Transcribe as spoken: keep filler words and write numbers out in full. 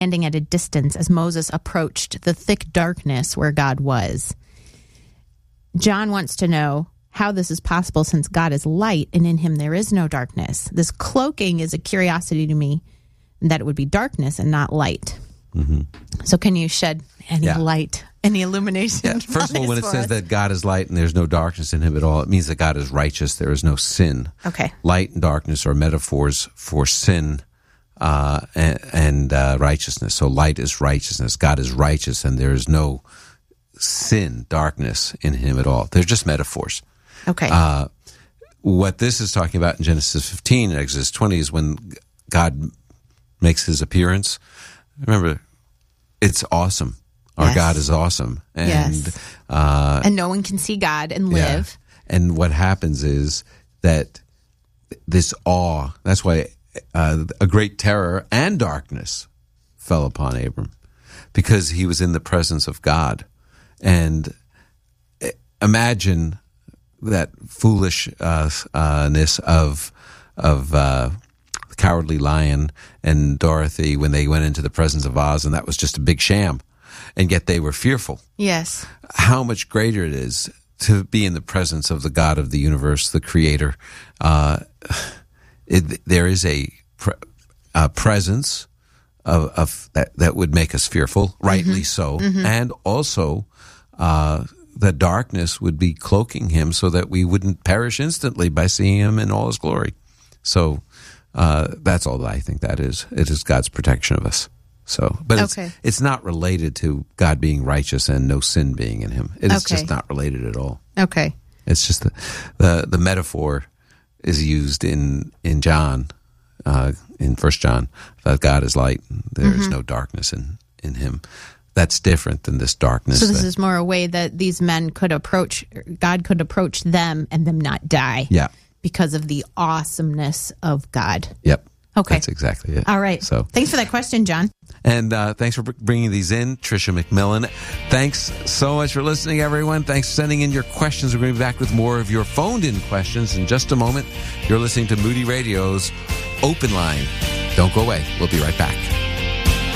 standing at a distance as Moses approached the thick darkness where God was. John wants to know how this is possible since God is light and in him there is no darkness. This cloaking is a curiosity to me, that it would be darkness and not light. Mm-hmm. So can you shed any yeah. light, any illumination? Yeah. First of all, when it says us? that God is light and there's no darkness in him at all, it means that God is righteous. There is no sin. Okay. Light and darkness are metaphors for sin uh, and, and uh, righteousness. So light is righteousness. God is righteous and there is no sin, darkness in him at all. They're just metaphors. Okay. Uh, what this is talking about in Genesis fifteen and Exodus twenty is when God makes his appearance. Remember, it's awesome. Our yes. God is awesome. And, yes. Uh, and no one can see God and live. Yeah. And what happens is that this awe, that's why uh, a great terror and darkness fell upon Abram, because he was in the presence of God. And imagine that foolishness uh, of of uh, the Cowardly Lion and Dorothy when they went into the presence of Oz, and that was just a big sham, and yet they were fearful. Yes. How much greater it is to be in the presence of the God of the universe, the Creator. Uh, it, there is a, pre- a presence of, of that that would make us fearful, rightly mm-hmm. so, mm-hmm. and also. Uh, the darkness would be cloaking him so that we wouldn't perish instantly by seeing him in all his glory. So uh, that's all that I think that is. It is God's protection of us. So, but okay. it's, it's not related to God being righteous and no sin being in him. It is okay. just not related at all. Okay. It's just the the, the metaphor is used in in John, uh, in First John, that God is light. There mm-hmm. is no darkness in, in him. That's different than this darkness. So this that, is more a way that these men could approach, God could approach them and them not die. Yeah. Because of the awesomeness of God. Yep. Okay. That's exactly it. All right. So thanks for that question, John. And uh, thanks for bringing these in, Tricia McMillan. Thanks so much for listening, everyone. Thanks for sending in your questions. We're going to be back with more of your phoned-in questions in just a moment. You're listening to Moody Radio's Open Line. Don't go away. We'll be right back.